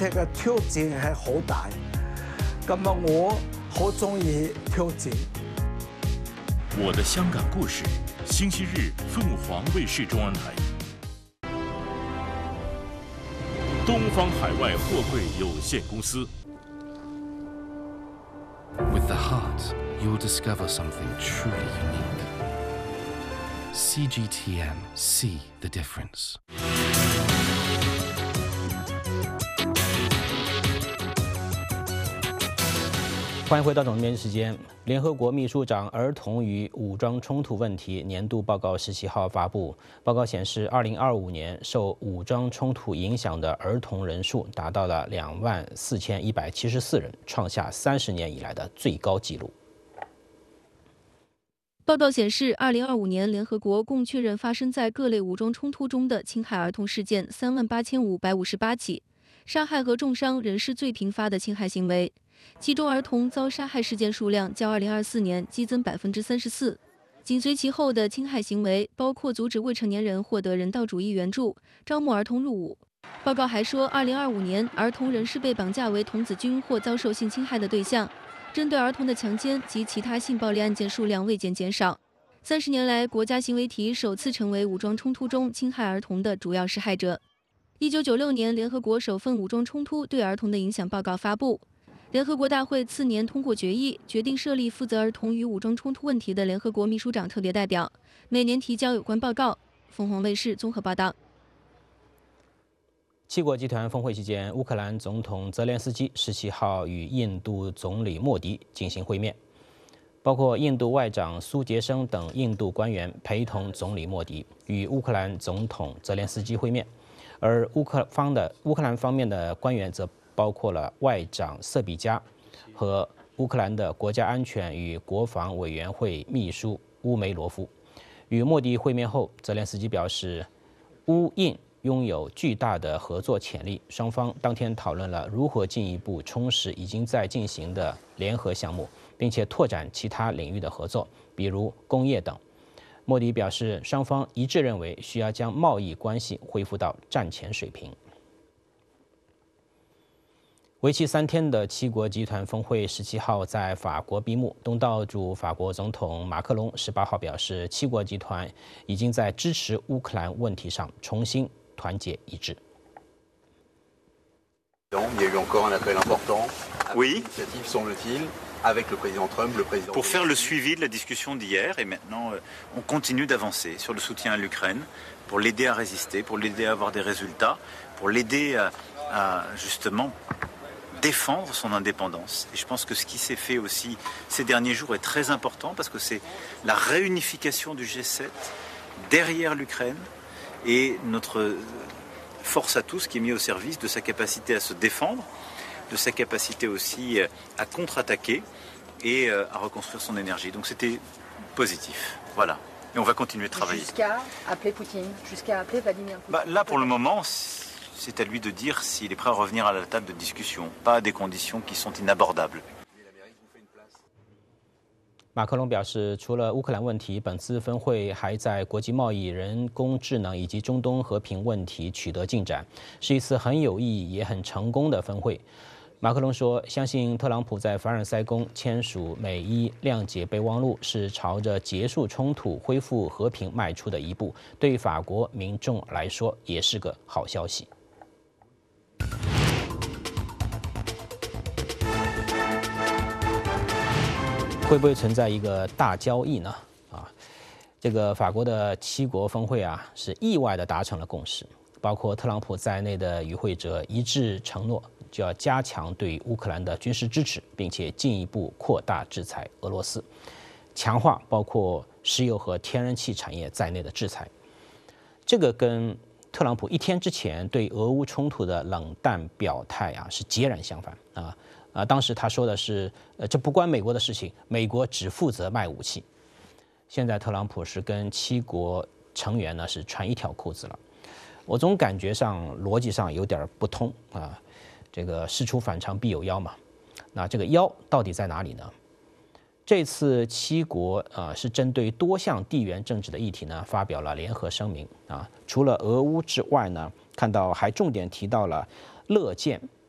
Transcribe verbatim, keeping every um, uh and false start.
且嘅挑戰係好大。咁啊，我好中意挑戰。 我的香港故事，星期日凤凰卫視中文台。东方海外货柜有限公司。 With the heart, you'll discover something truly unique. C G T M, see the difference. 欢迎回到总编时间。联合国秘书长儿童与武装冲突问题年度报告十七号发布。报告显示，二零二五年受武装冲突影响的儿童人数达到了两万四千一百七十四人，创下三十年以来的最高纪录。 报告显示，二零二五年联合国共确认发生在各类武装冲突中的侵害儿童事件三万八千五百五十八起，杀害和重伤仍是最频发的侵害行为。其中，儿童遭杀害事件数量较二零二四年激增百分之三十四。紧随其后的侵害行为包括阻止未成年人获得人道主义援助、招募儿童入伍。报告还说，二零二五年儿童仍是被绑架为童子军或遭受性侵害的对象，针对儿童的强奸及其他性暴力案件数量未见减少。三十年来，国家行为体首次成为武装冲突中侵害儿童的主要施害者。一九九六年，联合国首份武装冲突对儿童的影响报告发布。联合国大会次年通过决议，决定设立负责儿童与武装冲突问题的联合国秘书长特别代表，每年提交有关报告。凤凰卫视综合报道。 七国集团峰会期间，乌克兰总统泽连斯基十七号与印度总理莫迪进行会面，包括印度外长苏杰生等印度官员陪同总理莫迪与乌克兰总统泽连斯基会面，而乌克方的乌克兰方面的官员则包括了外长瑟比加和乌克兰的国家安全与国防委员会秘书乌梅罗夫。与莫迪会面后，泽连斯基表示，乌印拥有巨大的合作潜力，双方当天讨论了如何进一步充实已经在进行的联合项目，并且拓展其他领域的合作，比如工业等。莫迪表示，双方一致认为需要将贸易关系恢复到战前水平。为期三天的七国集团峰会十七号在法国闭幕。东道主法国总统马克龙十八号表示，七国集团已经在支持乌克兰问题上重新团结一致。 Oui. Avec le président Trump, le président. Pour faire le suivi de la discussion d'hier, et maintenant, on continue d'avancer sur le soutien à l'Ukraine, pour l'aider à résister, pour l'aider à avoir des résultats, pour l'aider à, à justement défendre son indépendance. Et je pense que ce qui s'est fait aussi ces derniers jours est très important parce que c'est la réunification du G sept derrière l'Ukraine et notre force à tous qui est mise au service de sa capacité à se défendre, de sa capacité aussi à contre-attaquer et à reconstruire son énergie. Donc c'était positif. Voilà. Et on va continuer de travailler. Jusqu'à appeler Poutine, jusqu'à appeler Vladimir Poutine. Bah, là, pour le moment, c'est à lui de dire s'il est prêt à revenir à la table de discussion, pas à des conditions qui sont inabordables. 马克龙表示，除了乌克兰问题，本次峰会还在国际贸易、人工智能以及中东和平问题取得进展，是一次很有意义也很成功的峰会。马克龙说，相信特朗普在凡尔赛宫签署美伊谅解备忘录是朝着结束冲突、恢复和平迈出的一步，对法国民众来说也是个好消息。会不会存在一个大交易呢？啊，这个法国的七国峰会啊，是意外的达成了共识，包括特朗普在内的与会者一致承诺，就要加强对乌克兰的军事支持，并且进一步扩大制裁俄罗斯，强化包括石油和天然气产业在内的制裁。这个跟特朗普一天之前对俄乌冲突的冷淡表态啊，是截然相反啊。啊，当时他说的是，呃，这不关美国的事情，美国只负责卖武器。现在特朗普是跟七国成员呢是穿一条裤子了，我总感觉上逻辑上有点不通啊。这个事出反常必有妖嘛，那这个妖到底在哪里呢？这次七国啊是针对多项地缘政治的议题呢发表了联合声明啊，除了俄乌之外呢，看到还重点提到了乐见